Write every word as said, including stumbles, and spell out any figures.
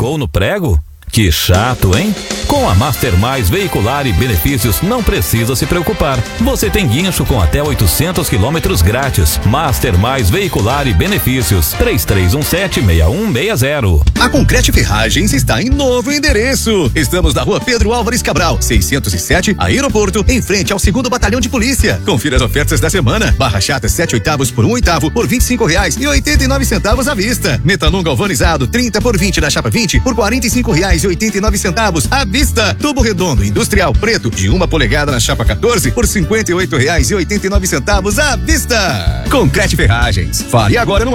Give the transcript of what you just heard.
escorregou no prego? Que chato, hein? Com a Master Mais Veicular e Benefícios não precisa se preocupar. Você tem guincho com até oitocentos quilômetros grátis. Master Mais Veicular e Benefícios. três três um sete, seis um seis zero. A Concrete Ferragens está em novo endereço. Estamos na rua Pedro Álvares Cabral, seiscentos e sete, Aeroporto, em frente ao segundo Batalhão de Polícia. Confira as ofertas da semana. Barra chata sete oitavos por um oitavo por vinte e cinco reais e oitenta e nove centavos à vista. Metanum galvanizado trinta por vinte da chapa vinte por quarenta e cinco reais e oitenta e nove centavos à vista. Tubo redondo industrial preto de uma polegada na chapa quatorze por cinquenta e oito reais e oitenta e nove centavos à vista. Concrete Ferragens. Fale agora no